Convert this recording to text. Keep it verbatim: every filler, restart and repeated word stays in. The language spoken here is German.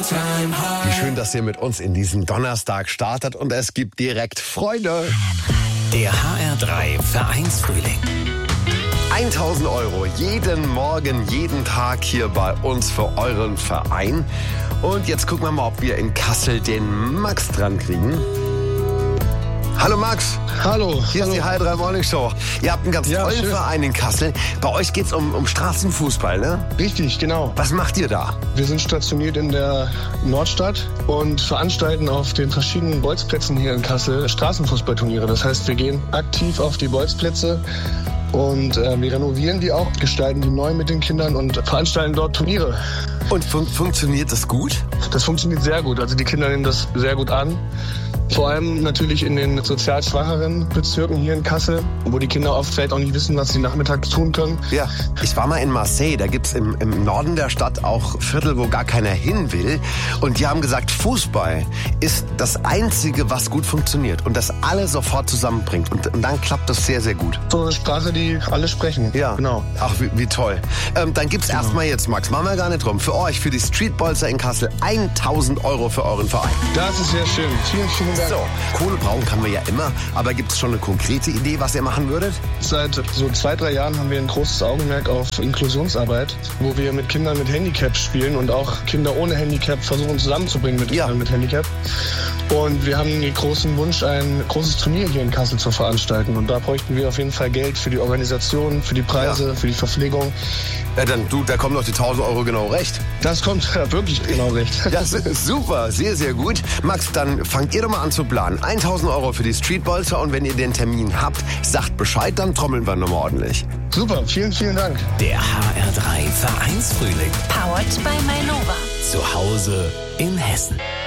Wie schön, dass ihr mit uns in diesen Donnerstag startet und es gibt direkt Freude. Der H R drei Vereinsfrühling. tausend Euro jeden Morgen, jeden Tag hier bei uns für euren Verein. Und jetzt gucken wir mal, ob wir in Kassel den Max dran kriegen. Hallo Max. Hallo. Hier hallo. ist die H R drei Morning Show. Ihr habt einen ganz Ja, tollen schön. Verein in Kassel. Bei euch geht's um, um Straßenfußball, ne? Richtig, genau. Was macht ihr da? Wir sind stationiert in der Nordstadt und veranstalten auf den verschiedenen Bolzplätzen hier in Kassel Straßenfußballturniere. Das heißt, wir gehen aktiv auf die Bolzplätze und äh, wir renovieren die auch, gestalten die neu mit den Kindern und veranstalten dort Turniere. Und fun- funktioniert das gut? Das funktioniert sehr gut. Also die Kinder nehmen das sehr gut an. Vor allem natürlich in den sozial schwacheren Bezirken hier in Kassel, wo die Kinder oft vielleicht auch nicht wissen, was sie nachmittags tun können. Ja, ich war mal in Marseille, da gibt's im, im Norden der Stadt auch Viertel, wo gar keiner hin will. Und die haben gesagt, Fußball ist das Einzige, was gut funktioniert und das alle sofort zusammenbringt. Und, und dann klappt das sehr, sehr gut. So eine Sprache, die alle sprechen. Ja, Genau. Ach, wie, wie toll. Ähm, dann gibt's genau. erstmal jetzt, Max, machen wir gar nicht drum, für euch, für die Streetbolzer in Kassel, tausend Euro für euren Verein. Das ist sehr schön. Vielen, vielen Dank. So, Kohle brauchen kann man ja immer, aber gibt's schon eine konkrete Idee, was ihr machen würdet? Seit so zwei, drei Jahren haben wir ein großes Augenmerk auf Inklusionsarbeit, wo wir mit Kindern mit Handicap spielen und auch Kinder ohne Handicap versuchen zusammenzubringen mit Ja. Kindern mit Handicap. Und wir haben den großen Wunsch, ein großes Turnier hier in Kassel zu veranstalten. Und da bräuchten wir auf jeden Fall Geld für die Organisation, für die Preise, Ja. für die Verpflegung. Ja, dann, du, da kommen doch die tausend Euro genau recht. Das kommt ja wirklich genau recht. Ja, super, sehr, sehr gut. Max, dann fangt ihr doch mal an zu planen. tausend Euro für die Streetbolzer und wenn ihr den Termin habt, sagt Bescheid, dann trommeln wir nochmal ordentlich. Super, vielen, vielen Dank. Der H R drei Vereinsfrühling. Powered by Mainova. Zu Hause in Hessen.